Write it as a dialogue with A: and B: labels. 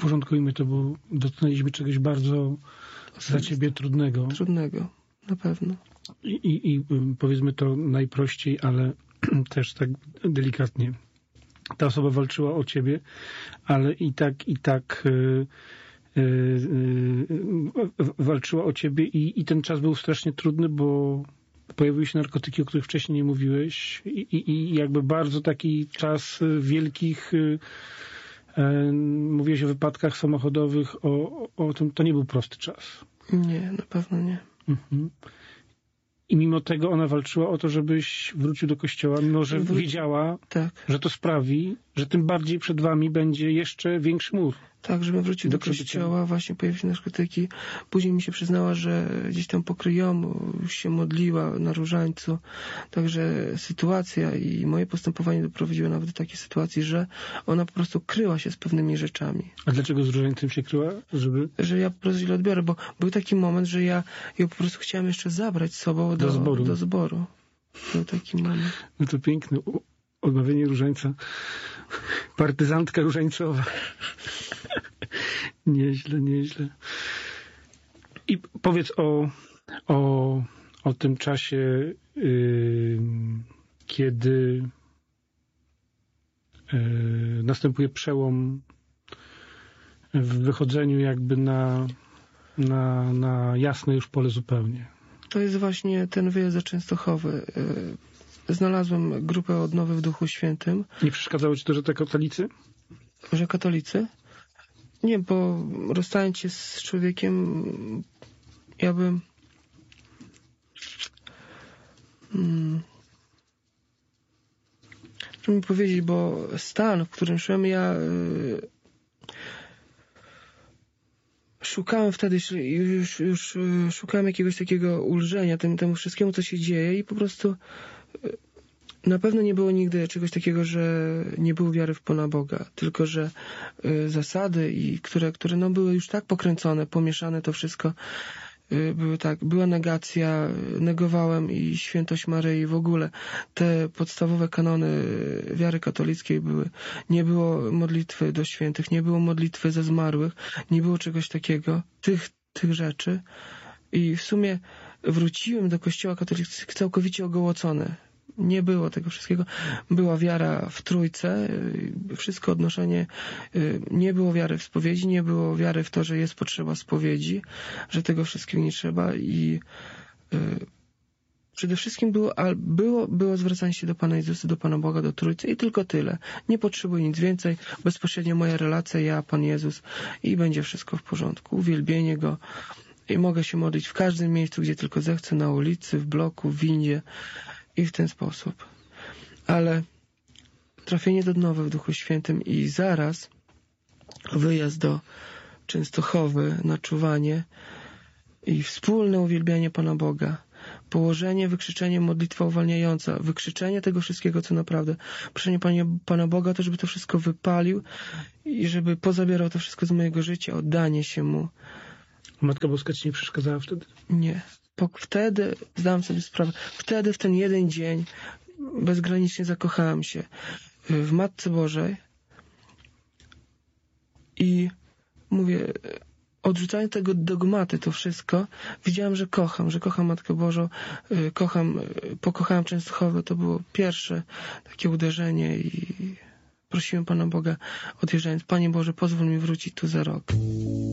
A: Uporządkujmy to, bo dotknęliśmy czegoś bardzo dla ciebie trudnego.
B: Trudnego, na pewno.
A: I powiedzmy to najprościej, ale też tak delikatnie. Ta osoba walczyła o ciebie, ale i tak walczyła o ciebie i ten czas był strasznie trudny, bo pojawiły się narkotyki, o których wcześniej nie mówiłeś i jakby bardzo taki czas wielkich, mówiłeś o wypadkach samochodowych, o tym, to nie był prosty czas.
B: Nie, na pewno nie.
A: Mhm. I mimo tego ona walczyła o to, żebyś wrócił do kościoła, mimo że wiedziała, że to sprawi, że tym bardziej przed wami będzie jeszcze większy mur.
B: Tak, żebym wrócił do kościoła, właśnie pojawiły się narkotyki. Później mi się przyznała, że gdzieś tam po kryjomu się modliła na różańcu. Także sytuacja i moje postępowanie doprowadziło nawet do takiej sytuacji, że ona po prostu kryła się z pewnymi rzeczami.
A: A dlaczego z różańcem się kryła?
B: Że ja po prostu źle odbiorę, bo był taki moment, że ja ją po prostu chciałem jeszcze zabrać z sobą do zboru. Był taki moment.
A: No to piękne. Odmawianie różańca. Partyzantka różańcowa. Nieźle. I powiedz o tym czasie, kiedy następuje przełom w wychodzeniu jakby na jasne już pole zupełnie.
B: To jest właśnie ten wyjazd do Częstochowy. Znalazłem grupę Odnowy w Duchu Świętym.
A: Nie przeszkadzało ci to, że to katolicy?
B: Że katolicy? Nie, bo rozstając się z człowiekiem, ja bym... Chcę mi powiedzieć, bo stan, w którym szłem, ja szukałem wtedy, już szukałem jakiegoś takiego ulżenia temu wszystkiemu, co się dzieje i po prostu na pewno nie było nigdy czegoś takiego, że nie było wiary w Pana Boga, tylko że zasady, które no, były już tak pokręcone, pomieszane to wszystko, były tak, była negacja, negowałem i świętość Maryi, w ogóle te podstawowe kanony wiary katolickiej były. Nie było modlitwy do świętych, nie było modlitwy za zmarłych, nie było czegoś takiego, tych rzeczy. I w sumie wróciłem do kościoła katolickiego całkowicie ogołocony. Nie było tego wszystkiego. Była wiara w Trójcę, wszystko odnoszenie, nie było wiary w spowiedzi, nie było wiary w to, że jest potrzeba spowiedzi, że tego wszystkiego nie trzeba i przede wszystkim było zwracanie się do Pana Jezusa, do Pana Boga, do Trójcy i tylko tyle. Nie potrzebuję nic więcej, bezpośrednio moja relacja, ja, Pan Jezus i będzie wszystko w porządku. Uwielbienie Go i mogę się modlić w każdym miejscu, gdzie tylko zechcę, na ulicy, w bloku, w windzie, i w ten sposób. Ale trafienie do Odnowy w Duchu Świętym i zaraz wyjazd do Częstochowy na czuwanie i wspólne uwielbianie Pana Boga, położenie, wykrzyczenie, modlitwa uwalniająca, wykrzyczenie tego wszystkiego, co naprawdę, proszenie Pana Boga, to żeby to wszystko wypalił i żeby pozabierał to wszystko z mojego życia, oddanie się Mu.
A: Matka Boska ci nie przeszkadzała wtedy?
B: Nie. Wtedy zdałem sobie sprawę, wtedy w ten jeden dzień bezgranicznie zakochałem się w Matce Bożej i mówię, odrzucając tego dogmaty, to wszystko, widziałem, że kocham Matkę Bożą, pokochałem Częstochowę, to było pierwsze takie uderzenie i prosiłem Pana Boga odjeżdżając, Panie Boże, pozwól mi wrócić tu za rok.